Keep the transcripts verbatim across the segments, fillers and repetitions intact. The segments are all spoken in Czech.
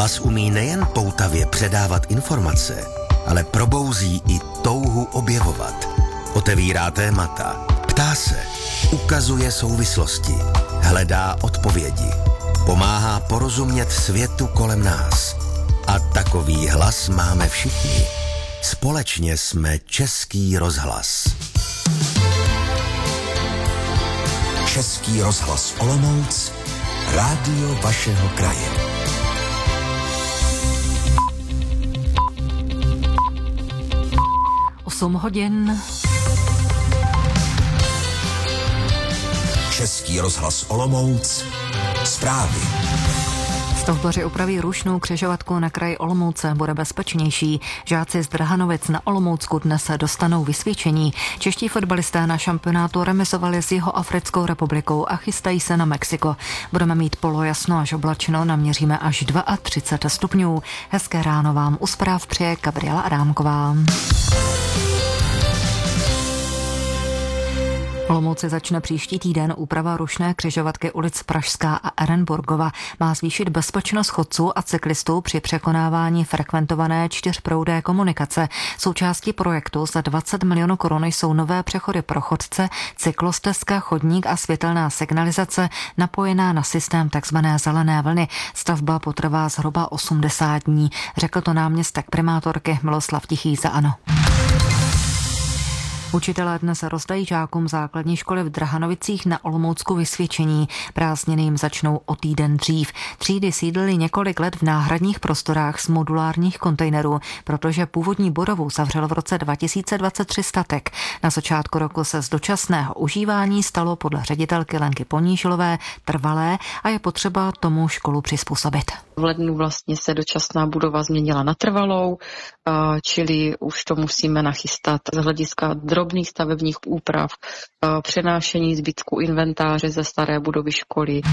Hlas umí nejen poutavě předávat informace, ale probouzí i touhu objevovat. Otevírá témata, ptá se, ukazuje souvislosti, hledá odpovědi, pomáhá porozumět světu kolem nás. A takový hlas máme všichni. Společně jsme Český rozhlas. Český rozhlas Olomouc, rádio vašeho kraje. osm hodin. Český rozhlas Olomouc, zprávy. Stavbaři upraví rušnou křižovatku na kraji Olomouce, bude bezpečnější. Žáci z Drhanovic na Olomoucku dnes se dostanou vysvědčení. Čeští fotbalisté na šampionátu remizovali s Jihoafrickou republikou a chystají se na Mexiko. Budeme mít polojasno až oblačno, naměříme až třicet dva stupňů. Hezké ráno vám u zpráv přeje Gabriela Adámková. V Olomouci začne příští týden úprava rušné křižovatky ulic Pražská a Ehrenburgova. Má zvýšit bezpečnost chodců a cyklistů při překonávání frekventované čtyřproudé komunikace. Součástí projektu za dvacet milionů korun jsou nové přechody pro chodce, cyklostezka, chodník a světelná signalizace napojená na systém tzv. Zelené vlny. Stavba potrvá zhruba osmdesát dní, řekl to náměstek primátorky Miloslav Tichý za ANO. Učitelé dnes rozdají žákům základní školy v Drhanovicích na Olomoucku vysvědčení. Prázdniny jim začnou o týden dřív. Třídy sídlily několik let v náhradních prostorách z modulárních kontejnerů, protože původní budovu zavřel v roce dva tisíce dvacet tři statek. Na začátku roku se z dočasného užívání stalo podle ředitelky Lenky Ponížilové trvalé a je potřeba tomu školu přizpůsobit. V lednu vlastně se dočasná budova změnila na trvalou, čili už to musíme nachystat z hlediska drobných stavebních úprav, přenášení zbytku inventáře ze staré budovy školy.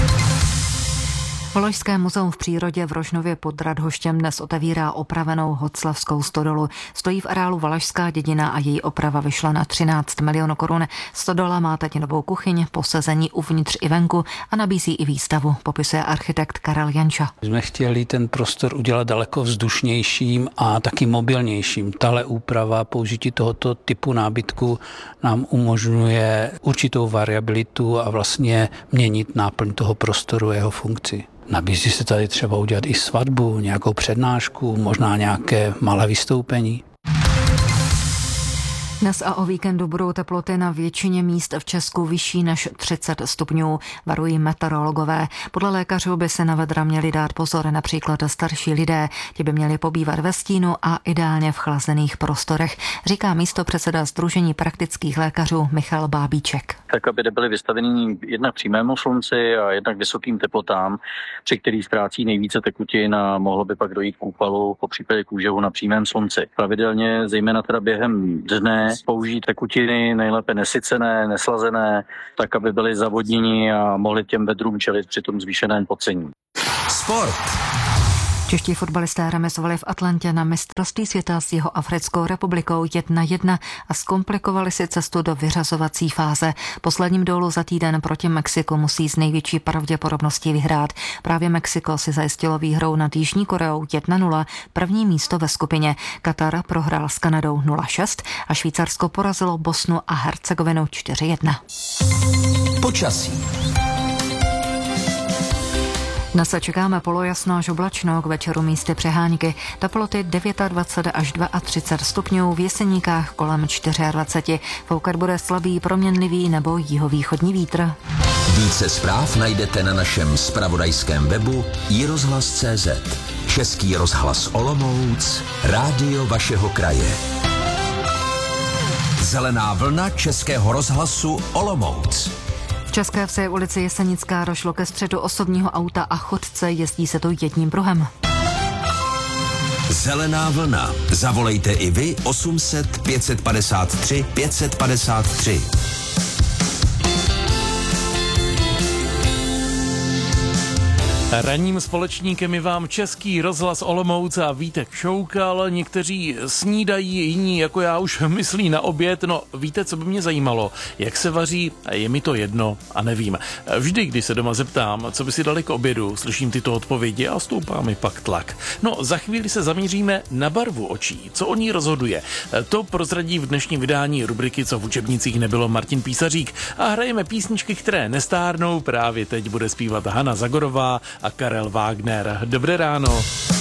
Ložské muzeum v přírodě v Rožnově pod Radhoštěm dnes otevírá opravenou Hoclavskou stodolu. Stojí v areálu Valašská dědina a její oprava vyšla na třináct milionů korun. Stodola má teď novou kuchyň, posezení uvnitř i venku a nabízí i výstavu, popisuje architekt Karel Janča. Jsme chtěli ten prostor udělat daleko vzdušnějším a taky mobilnějším. Tahle úprava použití tohoto typu nábytku nám umožňuje určitou variabilitu a vlastně měnit náplň toho prostoru a jeho funkci. Nabízí se tady třeba udělat i svatbu, nějakou přednášku, možná nějaké malé vystoupení. Dnes a o víkendu budou teploty na většině míst v Česku vyšší než třicet stupňů, varují meteorologové. Podle lékařů by se na vedra měli dát pozor například starší lidé. Ti by měli pobývat ve stínu a ideálně v chlazených prostorech, říká místopředseda Sdružení praktických lékařů Michal Bábíček. Tak, aby nebyli vystaveni jednak přímému slunci a jednak vysokým teplotám, při kterých ztrácí nejvíce tekutin a mohlo by pak dojít k úpalu, po případě k úžehu na přímém slunci. Pravidelně, zejména teda během dne, použít tekutiny, nejlépe nesycené, neslazené, tak, aby byly zavodněni a mohli těm vedrům čelit při tom zvýšeném pocení. Sport. Čeští fotbalisté remizovali v Atlantě na mistrovství světa s Jihoafrickou republikou jedna jedna a zkomplikovali si cestu do vyřazovací fáze. Posledním dólu za týden proti Mexiku musí z největší pravděpodobností vyhrát. Právě Mexiko si zajistilo výhrou nad Jižní Koreou jedna nula, první místo ve skupině. Katar prohrál s Kanadou nula šest a Švýcarsko porazilo Bosnu a Hercegovinu čtyři jedna. Počasí. Dnes se čekáme polojasno až oblačno, k večeru místy přehánky. Teploty dvacet devět až třicet dva stupňů, v Jeseníkách kolem dvacet čtyři. Foukat bude slabý proměnlivý nebo jihovýchodní vítr. Více zpráv najdete na našem zpravodajském webu i rozhlas tečka cé zet. Český rozhlas Olomouc, rádio vašeho kraje. Zelená vlna Českého rozhlasu Olomouc. V České Vsi ulici Jesenická došlo ke střetu osobního auta a chodce, jezdí se to jedním pruhem. Zelená vlna. Zavolejte i vy osm set pět set padesát tři pět set padesát tři. Ranním společníkem je vám Český rozhlas Olomouc a Vítek Šoukal. Někteří snídají, jiní jako já už myslí na oběd. No víte, co by mě zajímalo? Jak se vaří? Je mi to jedno a nevím. Vždy, když se doma zeptám, co by si dali k obědu, slyším tyto odpovědi a stoupá mi pak tlak. No za chvíli se zaměříme na barvu očí. Co o ní rozhoduje? To prozradí v dnešním vydání rubriky Co v učebnicích nebylo Martin Písařík a hrajeme písničky, které nestárnou. Právě teď bude zpívat Hana Zagorová a Karel Wagner. Dobré ráno.